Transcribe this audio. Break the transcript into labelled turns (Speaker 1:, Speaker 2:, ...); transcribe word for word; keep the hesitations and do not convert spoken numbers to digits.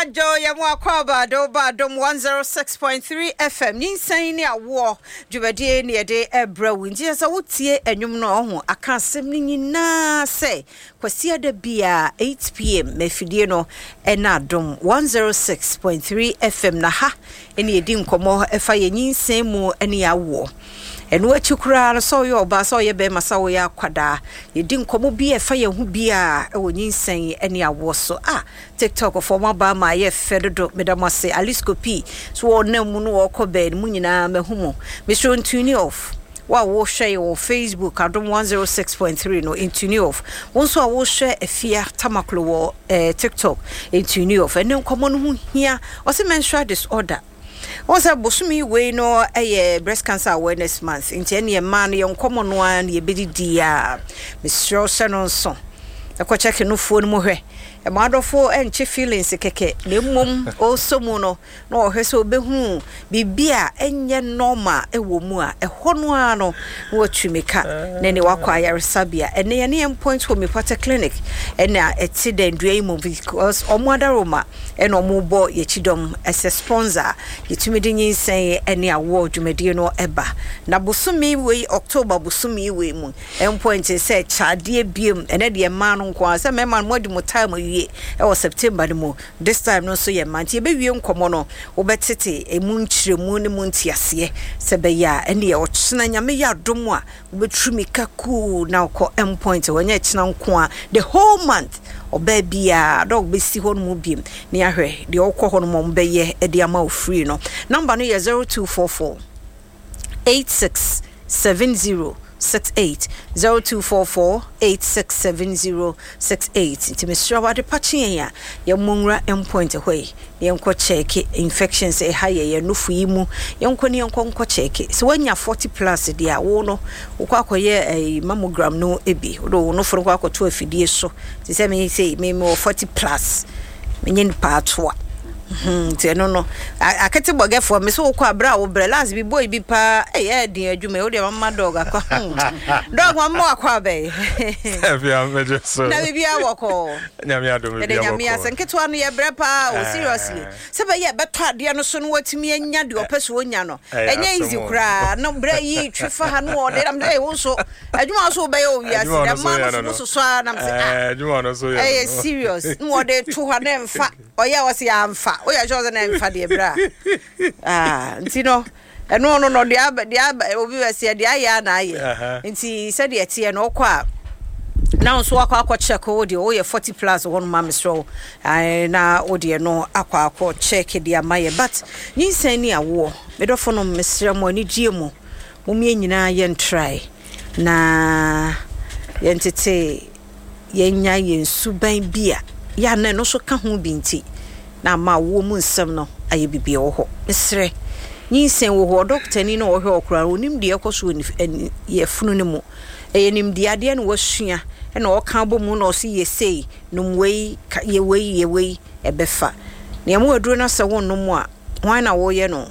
Speaker 1: Jo ya mwa kwaba do ba dom one oh six point three F M nyinsani ni awo dwubade ni ede ebra winji asa wotie enwum no ho aka asem ni nyina se kwasi ada bia eight p m mefidie no ena dom one oh six point three F M na ha eni edi nkomo efa ye nyinsan mu eni awo enu achukura no so yo ba so ye be masa wo ya kwada ye di nkomo bi efa ye hu bia e wo nyinsan eni awo so ah TikTok for ma ba ma ye fedodo medamase aliscopi so wo na mu no wo ko be mu nyina mahumo me so tune off wa wo share on Facebook adom one oh six point three no in tune off won so wo share afia tamaklo wo eh, TikTok in tune off enu nkomo no hu hia o se menstrual disorder. Once a bosumi we no a breast cancer awareness month. Into any man young common one, ye biddy dear Miss Rosen son. A co check no phone mohe. A mother for and chief feelings a keke. No mum also mono, no her so behu. Be beer and yen norma a womua, a honuano, what you make up. Nenny wakwire sabia, and near near points for me part a clinic. And now a tidden dream because or mother Roma and or more boy ye chidom as a sponsor. Ye timidin say any award you medino eba. Na busumi we October busumi we moon. And point is said, child dear beam and a man on quas a man more more time ye or September the mo. This time no so ye man ye baby on commono obetity a moon chire moon muntiasie sebeya and ye or chinanya me ya domwa ubetrumika cool now call M point when ye chinan kwa the whole month or baby a dog be see hon mubim near her the alcohol mom be ye e dia ma free no number no ye zero two four four eight six seven zero six eight zero two four four eight six seven zero six eight to Mister Wade Pachi ya ya mungra M point away ye nko check infections e high ye no fu yimu ye nko ni nko nko check so when you forty plus dia wo no ukwa akoye mammogram no ebi do no foro kwa akoto afidie so ti se me say me me forty plus me nyin paatoa Hmm, no no. I can't bog for me so qua bra bre last be boy be pa eh din adwuma o de mama dog akwa. Dog one more kwa be. Na be bia woko.
Speaker 2: Nyame adom be bia woko.
Speaker 1: Nyame asenketo anu ye bre pa o seriously. Se be ye beto ade no so no watimi anya de opeso onya no. Enya easy kra no bre yi twifa ha no o de am dey wo so. Adwuma so be ye o wiase de man so so so na me say.
Speaker 2: Eh adwuma no so ye.
Speaker 1: Eh serious. No de to ha na mfa. Oya wose ya mfa. Oya chose na mfa de bra. Ah, nti no. Eno no no de aba de aba obi wese de aya na aye. Nti se de etie no kwa. Now so akwa akwa check o de o ye forty plus one mam so. Ah na o de no akwa akwa check de amaye but nyinsan ni awo. Me do fo no mesrɛ mo ani die mo. Mo me nyina ye ntry. Na ye ntete ye nya ye suban bia. Ya na no so ka ho binti. Na ma wo mu nsem no aye bibie wo ho mesre nyinsen wo ho doctor ni no wo hwe okura onim de ekoso ye funu ne mu eyenim de ade na wasua e na o kan bo mu na o si ye sei num wei ye wei ye wei ebefa na mo aduro na se wo no mu a hwan na wo ye no